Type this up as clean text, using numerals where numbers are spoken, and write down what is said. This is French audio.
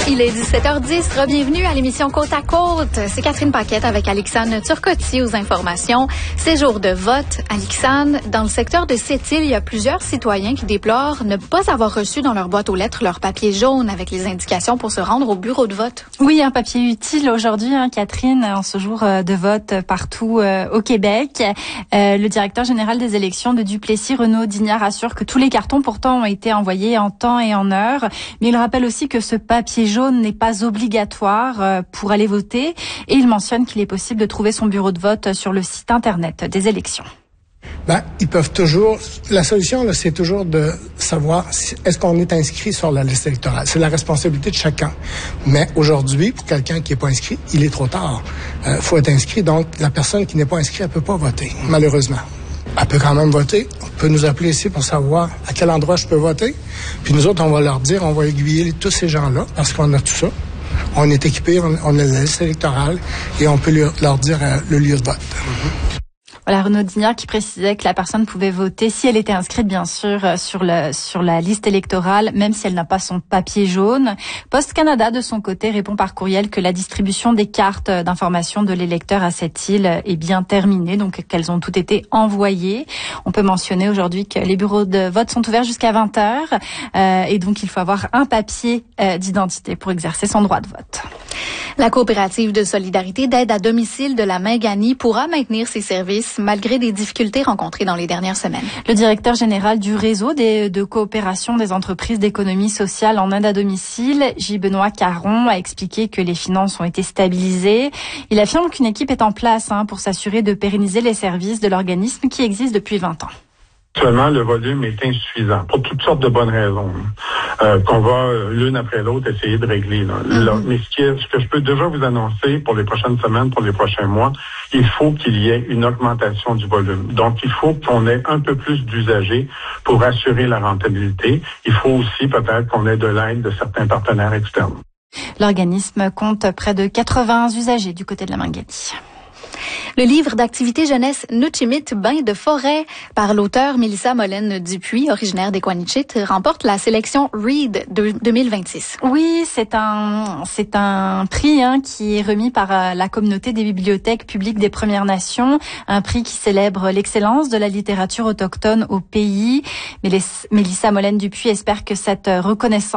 Il est 17h10. Bienvenue à l'émission Côte à Côte. C'est Catherine Paquette avec Alexandre Turcotti aux informations. C'est jour de vote. Alexandre, dans le secteur de Sept-Îles, il y a plusieurs citoyens qui déplorent ne pas avoir reçu dans leur boîte aux lettres leur papier jaune avec les indications pour se rendre au bureau de vote. Oui, un papier utile aujourd'hui, Catherine, en ce jour de vote partout au Québec. Le directeur général des élections de Duplessis, Renaud Dignard, assure que tous les cartons pourtant ont été envoyés en temps et en heure. Mais il rappelle aussi que ce papier jaune n'est pas obligatoire pour aller voter et il mentionne qu'il est possible de trouver son bureau de vote sur le site internet des élections. Ils peuvent toujours. La solution, là, c'est toujours de savoir est-ce qu'on est inscrit sur la liste électorale. C'est la responsabilité de chacun. Mais aujourd'hui, pour quelqu'un qui n'est pas inscrit, il est trop tard. Faut être inscrit. Donc, la personne qui n'est pas inscrite, elle peut pas voter, malheureusement. Elle peut quand même voter. On peut nous appeler ici pour savoir à quel endroit je peux voter. Puis nous autres, on va leur dire, on va aiguiller tous ces gens-là parce qu'on a tout ça. On est équipés, on a la liste électorale et on peut leur dire le lieu de vote. Voilà, Renaud Dignard qui précisait que la personne pouvait voter si elle était inscrite, bien sûr, sur la liste électorale, même si elle n'a pas son papier jaune. Post Canada, de son côté, répond par courriel que la distribution des cartes d'information de l'électeur à cette île est bien terminée, donc qu'elles ont toutes été envoyées. On peut mentionner aujourd'hui que les bureaux de vote sont ouverts jusqu'à 20h, et donc il faut avoir un papier d'identité pour exercer son droit de vote. La coopérative de solidarité d'aide à domicile de la Mingani pourra maintenir ses services malgré des difficultés rencontrées dans les dernières semaines. Le directeur général du réseau de coopération des entreprises d'économie sociale en aide à domicile, J. Benoît Caron, a expliqué que les finances ont été stabilisées. Il affirme qu'une équipe est en place pour s'assurer de pérenniser les services de l'organisme qui existe depuis 20 ans. Seulement, le volume est insuffisant pour toutes sortes de bonnes raisons qu'on va l'une après l'autre essayer de régler. Mais ce que je peux déjà vous annoncer pour les prochaines semaines, pour les prochains mois, il faut qu'il y ait une augmentation du volume. Donc, il faut qu'on ait un peu plus d'usagers pour assurer la rentabilité. Il faut aussi peut-être qu'on ait de l'aide de certains partenaires externes. L'organisme compte près de 80 usagers du côté de la Mingani. Le livre d'activité jeunesse Nuchimit, bain de forêt, par l'auteur Mélissa Molène-Dupuis, originaire d'Equanichit, remporte la sélection Read 2026. Oui, c'est un prix qui est remis par la communauté des bibliothèques publiques des Premières Nations, un prix qui célèbre l'excellence de la littérature autochtone au pays. Mélissa Molène-Dupuis espère que cette reconnaissance